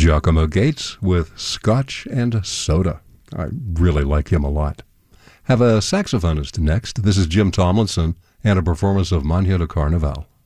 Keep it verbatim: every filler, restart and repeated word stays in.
Giacomo Gates with Scotch and Soda. I really like him a lot. Have a saxophonist next. This is Jim Tomlinson and a performance of Manhã do Carnaval.